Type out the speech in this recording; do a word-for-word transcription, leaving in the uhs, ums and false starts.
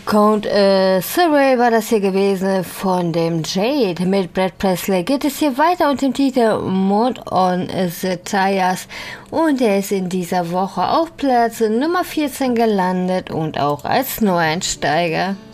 Count äh, Surrey war das hier gewesen von dem Jade mit Brad Presley. Geht es hier weiter unter dem Titel Mode on the Tires und er ist in dieser Woche auf Platz Nummer vierzehn gelandet und auch als Neueinsteiger.